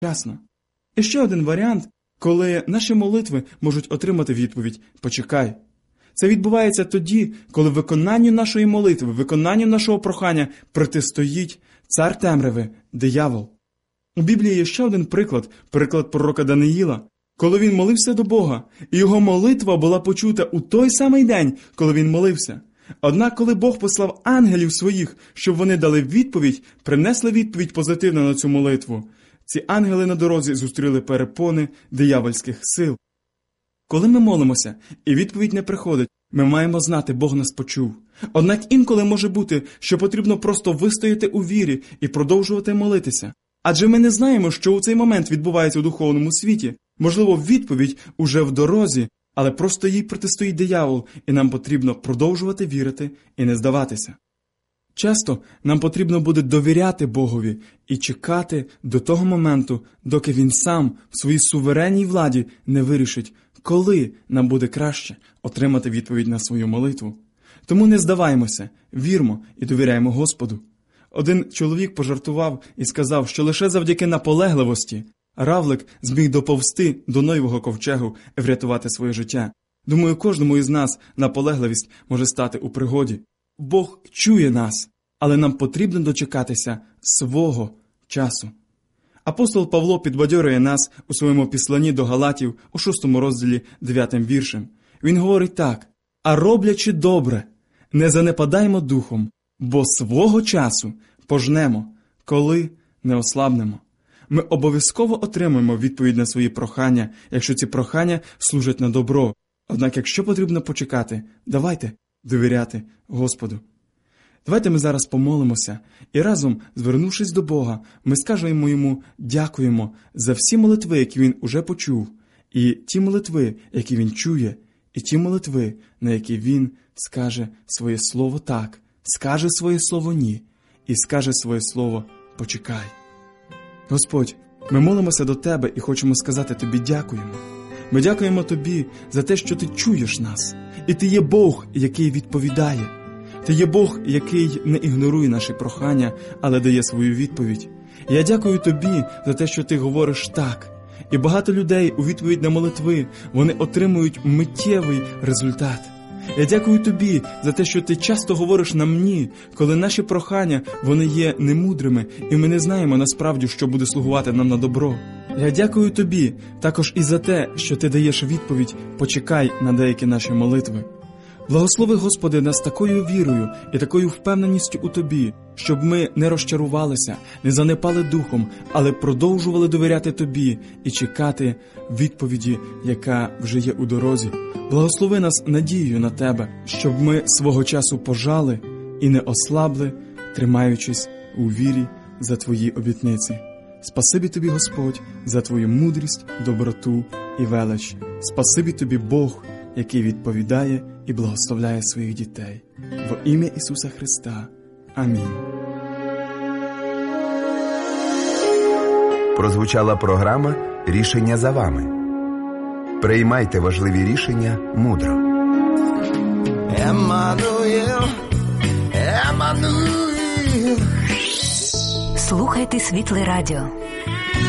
вчасно. І ще один варіант, коли наші молитви можуть отримати відповідь «почекай». Це відбувається тоді, коли виконанню нашої молитви, виконанню нашого прохання протистоїть цар темряви – диявол. У Біблії є ще один приклад пророка Даниїла, коли він молився до Бога, і його молитва була почута у той самий день, коли він молився. Однак, коли Бог послав ангелів своїх, щоб вони дали відповідь, принесли відповідь позитивно на цю молитву, ці ангели на дорозі зустріли перепони диявольських сил. Коли ми молимося, і відповідь не приходить, ми маємо знати, Бог нас почув. Однак інколи може бути, що потрібно просто вистояти у вірі і продовжувати молитися. Адже ми не знаємо, що у цей момент відбувається у духовному світі. Можливо, відповідь уже в дорозі, але просто їй протистоїть диявол, і нам потрібно продовжувати вірити і не здаватися. Часто нам потрібно буде довіряти Богові і чекати до того моменту, доки Він сам в своїй суверенній владі не вирішить, коли нам буде краще отримати відповідь на свою молитву. Тому не здаваємося, вірмо і довіряємо Господу. Один чоловік пожартував і сказав, що лише завдяки наполегливості равлик зміг доповзти до Ноєвого ковчегу і врятувати своє життя. Думаю, кожному із нас наполегливість може стати у пригоді. Бог чує нас, але нам потрібно дочекатися свого часу. Апостол Павло підбадьорює нас у своєму післанні до Галатів у 6 розділі 9 віршем. Він говорить так: «А роблячи добре, не занепадаймо духом, бо свого часу пожнемо, коли не ослабнемо». Ми обов'язково отримаємо відповідь на свої прохання, якщо ці прохання служать на добро. Однак, якщо потрібно почекати, давайте довіряти Господу. Давайте ми зараз помолимося і разом, звернувшись до Бога, ми скажемо Йому дякуємо за всі молитви, які Він уже почув, і ті молитви, які Він чує, і ті молитви, на які Він скаже своє слово «так», скаже своє слово «ні» і скаже своє слово «почекай». Господь, ми молимося до Тебе і хочемо сказати Тобі дякуємо. Ми дякуємо Тобі за те, що Ти чуєш нас. І Ти є Бог, який відповідає. Ти є Бог, який не ігнорує наші прохання, але дає свою відповідь. І я дякую Тобі за те, що Ти говориш «так». І багато людей у відповідь на молитви, вони отримують миттєвий результат. Я дякую Тобі за те, що Ти часто говориш нам «ні», коли наші прохання, вони є немудрими, і ми не знаємо насправді, що буде слугувати нам на добро. Я дякую Тобі також і за те, що Ти даєш відповідь «почекай» на деякі наші молитви. Благослови, Господи, нас такою вірою і такою впевненістю у Тобі, щоб ми не розчарувалися, не занепали духом, але продовжували довіряти Тобі і чекати відповіді, яка вже є у дорозі. Благослови нас надією на Тебе, щоб ми свого часу пожали і не ослабли, тримаючись у вірі за Твої обітниці. Спасибі Тобі, Господь, за Твою мудрість, доброту і велич. Спасибі Тобі, Бог, який відповідає і благословляє своїх дітей. Во ім'я Ісуса Христа. Амінь. Прозвучала програма «Рішення за вами». Приймайте важливі рішення мудро. Слухайте Світле Радіо.